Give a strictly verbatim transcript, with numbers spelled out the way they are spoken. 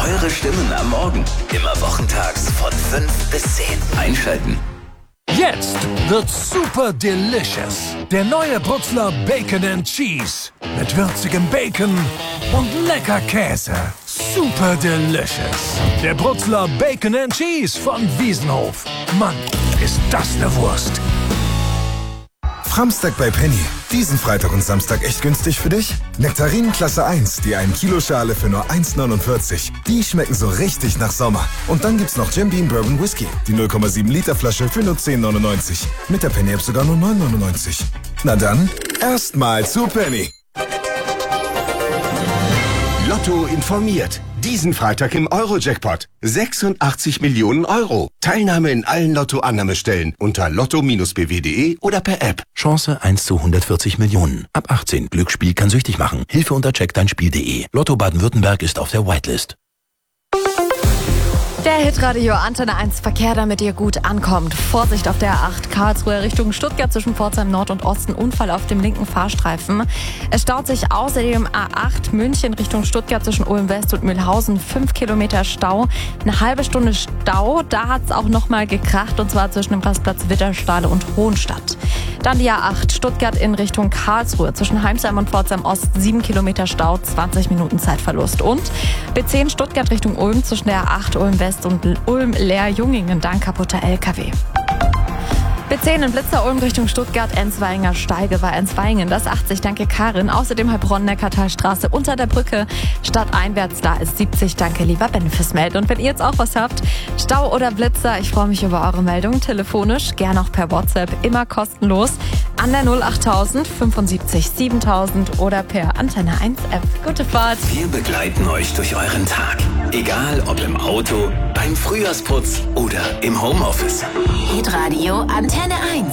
Eure Stimmen am Morgen. Immer wochentags von fünf bis zehn. Einschalten. Jetzt wird's super delicious. Der neue Brutzler Bacon and Cheese. Mit würzigem Bacon und lecker Käse. Super delicious. Der Brutzler Bacon and Cheese von Wiesenhof. Mann, ist das eine Wurst. Framstag bei Penny. Diesen Freitag und Samstag echt günstig für dich? Nektarinen Klasse eins, die ein Kilo Schale für nur eins neunundvierzig. Die schmecken so richtig nach Sommer. Und dann gibt's noch Jim Beam Bourbon Whisky. Die null Komma sieben Liter Flasche für nur zehn neunundneunzig. Mit der Penny App sogar nur neun neunundneunzig. Na dann, erstmal zu Penny. Lotto informiert. Diesen Freitag im Euro-Jackpot. sechsundachtzig Millionen Euro. Teilnahme in allen Lotto-Annahmestellen unter lotto Bindestrich b w punkt de oder per App. Chance eins zu hundertvierzig Millionen. Ab achtzehn. Glücksspiel kann süchtig machen. Hilfe unter check dein Spiel punkt de. Lotto Baden-Württemberg ist auf der Whitelist. Der Hitradio Antenne eins Verkehr, damit ihr gut ankommt. Vorsicht auf der A acht Karlsruhe Richtung Stuttgart zwischen Pforzheim Nord und Osten. Unfall auf dem linken Fahrstreifen. Es staut sich außerdem A acht München Richtung Stuttgart zwischen Ulm West und Mühlhausen. Fünf Kilometer Stau. Eine halbe Stunde Stau. Da hat es auch nochmal gekracht und zwar zwischen dem Rastplatz Witterstade und Hohenstadt. Dann die A acht Stuttgart in Richtung Karlsruhe zwischen Heimsheim und Pforzheim Ost. Sieben Kilometer Stau, zwanzig Minuten Zeitverlust. Und B zehn Stuttgart Richtung Ulm zwischen der A acht Ulm West und Ulm-Leer-Jungingen, dann kaputter L K W. B zehn in Blitzer Ulm Richtung Stuttgart, Enzweiger Steige bei Enzweingen, das achtzig, danke Karin. Außerdem Heilbronn-Neckartalstraße unter der Brücke, stadteinwärts, da ist siebzig, danke lieber Ben fürs Melden. Und wenn ihr jetzt auch was habt, Stau oder Blitzer, ich freue mich über eure Meldung, telefonisch, gern auch per WhatsApp, immer kostenlos, an der null achttausend fünfundsiebzig siebentausend oder per Antenne eins App. Gute Fahrt! Wir begleiten euch durch euren Tag. Egal ob im Auto, beim Frühjahrsputz oder im Homeoffice. Hitradio Antenne eins.